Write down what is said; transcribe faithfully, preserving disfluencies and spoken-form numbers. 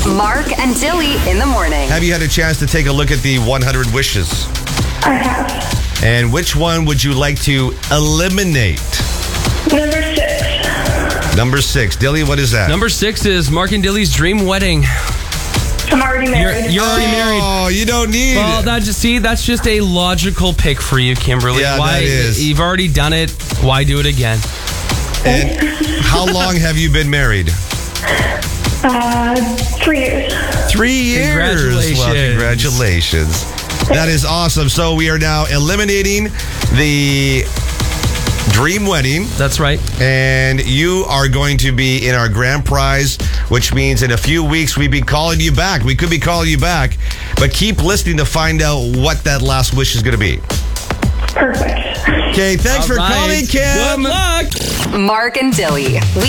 Mark and Dilly in the morning. Have you had a chance to take a look at the one hundred wishes? I have. And which one would you like to eliminate? Number six. Number six. Dilly, what is that? Number six is Mark and Dilly's dream wedding. I'm already married. You're, you're already married. Oh, you don't need Well, it. that just see, that's just a logical pick for you, Kimberly. Yeah, why, that is. You've already done it. Why do it again? And how long have you been married? Uh, three years. Three years. Congratulations. Well, congratulations. That is awesome. So we are now eliminating the dream wedding. That's right. And you are going to be in our grand prize, which means in a few weeks we'd be calling you back. We could be calling you back, but keep listening to find out what that last wish is going to be. Perfect. Okay, thanks All for right. calling, Kim. Good luck. Mark and Dilly.